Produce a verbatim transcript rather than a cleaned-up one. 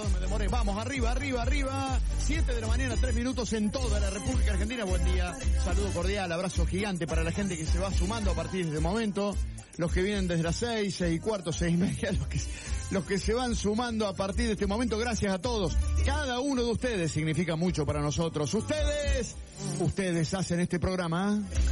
perdón, me demoré. Vamos, arriba, arriba, arriba. siete de la mañana, tres minutos en toda la República Argentina. Buen día. Saludo cordial, abrazo gigante para la gente que se va sumando a partir de este momento. Los que vienen desde las seis, seis y cuarto, seis y media, los que, los que se van sumando a partir de este momento. Gracias a todos. Cada uno de ustedes significa mucho para nosotros. Ustedes, ustedes hacen este programa.